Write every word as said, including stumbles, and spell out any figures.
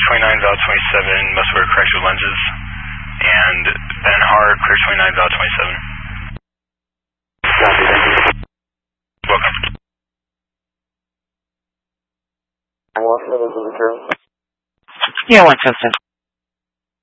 twenty-nine, valve twenty-seven, must wear corrective lenses. And Ben Hart, clear twenty-nine, valve twenty-seven. Copy, thank you. Welcome. What levels of the curve? Yeah, one seven seven.